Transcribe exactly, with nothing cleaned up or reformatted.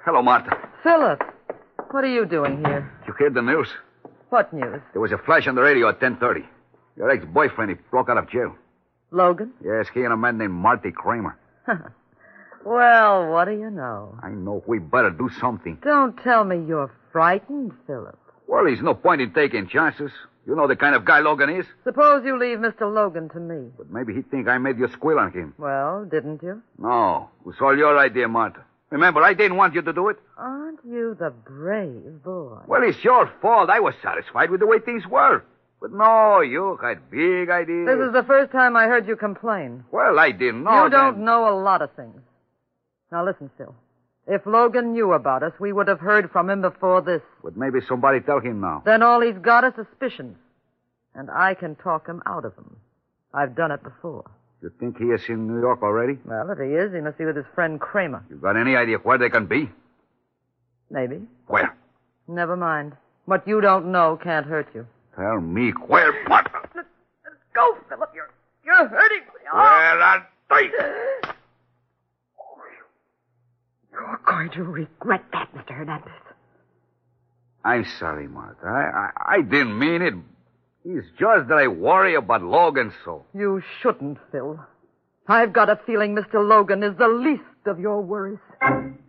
Hello, Martha. Philip, what are you doing here? You heard the news? What news? There was a flash on the radio at ten thirty. Your ex-boyfriend, he broke out of jail. Logan? Yes, he and a man named Marty Kramer. Well, what do you know? I know we better do something. Don't tell me you're frightened, Philip. Well, there's no point in taking chances. You know the kind of guy Logan is. Suppose you leave Mister Logan to me. But maybe he'd think I made you squeal on him. Well, didn't you? No, it was all your idea, Martha. Remember, I didn't want you to do it. Aren't you the brave boy? Well, it's your fault. I was satisfied with the way things were. But no, you had big ideas. This is the first time I heard you complain. Well, I didn't know. You don't then. know a lot of things. Now listen, Phil. If Logan knew about us, we would have heard from him before this. But maybe somebody tell him now. Then all he's got is suspicions. And I can talk him out of them. I've done it before. You think he is in New York already? Well, if he is, he must be with his friend Kramer. You got any idea where they can be? Maybe. Where? Never mind. What you don't know can't hurt you. Tell me where. What? Let's go, Philip. You're, you're hurting me. Oh. Well, I'll think. You're going to regret that, Mister Hernandez. I'm sorry, Martha. I, I, I didn't mean it. It's just that I worry about Logan so. You shouldn't, Phil. I've got a feeling Mister Logan is the least of your worries.